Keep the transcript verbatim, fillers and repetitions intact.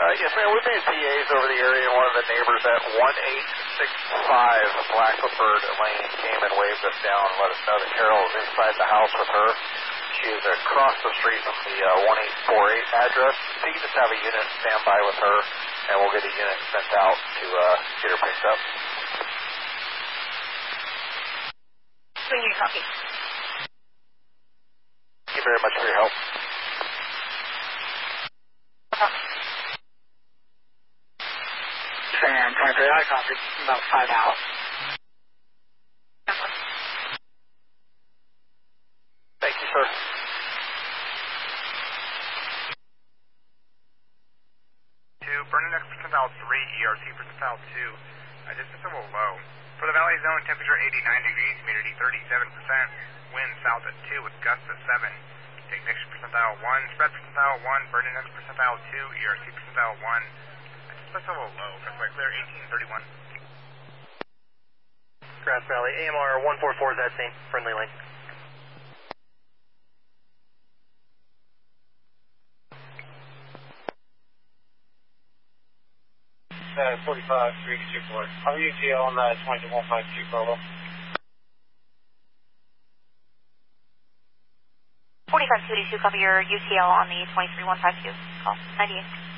Uh, yes, ma'am. We made P As over the area. One of the neighbors at one eight six five Blackford Lane came and waved us down and let us know that Carol is inside the house with her. She is across the street from the uh, one eight four eight address. So you can just have a unit stand by with her, and we'll get a unit sent out to uh, get her picked up. Swing your copy. Thank you very much for your help. Sam, twenty-three, I copy. About five out. Thank you, sir. Two, Vernon X percentile three, E R C percentile two. Uh, distance a little low. For the valley zone, temperature eighty-nine degrees, humidity thirty-seven percent. Wind south at two with gusts at seven. Ignition percentile one, spread percentile one, Vernon X percentile two, E R C percentile one. That's a little low. Press by clear eighteen thirty-one. Grass Valley, A M R one four four is that same. Friendly lane. Uh, forty-five, three two four. How are you feel on that twenty-two one five two Bravo? forty-five two two, cover your U T L on the twenty-three one five two. Call ninety-eight.